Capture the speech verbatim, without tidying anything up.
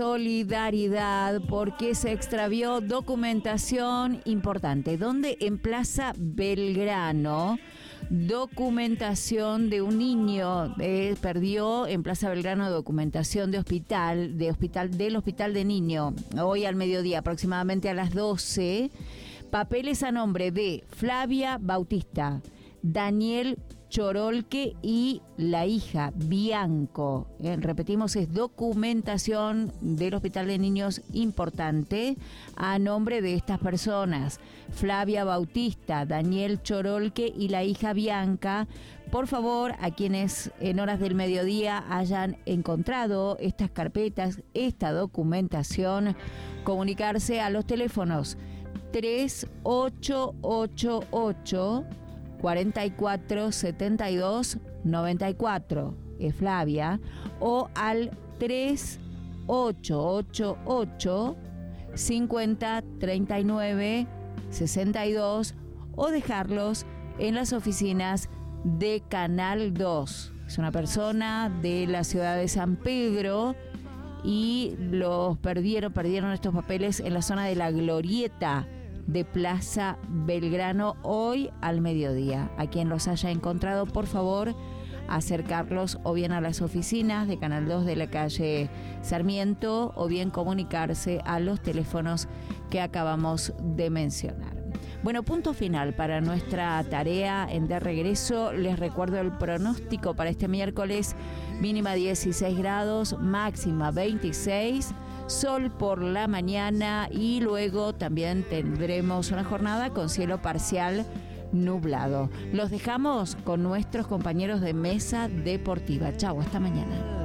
Solidaridad porque se extravió documentación importante. ¿Dónde? En Plaza Belgrano. Documentación de un niño, eh, perdió en Plaza Belgrano documentación de hospital, de hospital, del hospital de niño, hoy al mediodía, aproximadamente a las doce. Papeles a nombre de Flavia Bautista, Daniel Chorolque y la hija Bianco. Eh, repetimos, es documentación del Hospital de Niños importante a nombre de estas personas: Flavia Bautista, Daniel Chorolque y la hija Bianca. Por favor, a quienes en horas del mediodía hayan encontrado estas carpetas, esta documentación, comunicarse a los teléfonos tres ocho ocho ocho, cuarenta y cuatro setenta y dos noventa y cuatro, es Flavia, o al tres ocho ocho ocho, cincuenta treinta y nueve sesenta y dos, o dejarlos en las oficinas de Canal dos. Es una persona de la ciudad de San Pedro y los perdieron, perdieron estos papeles en la zona de la Glorieta de Plaza Belgrano hoy al mediodía. A quien los haya encontrado, por favor, acercarlos o bien a las oficinas de Canal dos de la calle Sarmiento o bien comunicarse a los teléfonos que acabamos de mencionar. Bueno, punto final para nuestra tarea en De Regreso. Les recuerdo el pronóstico para este miércoles: mínima dieciséis grados, máxima veintiséis. Sol por la mañana y luego también tendremos una jornada con cielo parcial nublado. Los dejamos con nuestros compañeros de Mesa Deportiva. Chau, hasta mañana.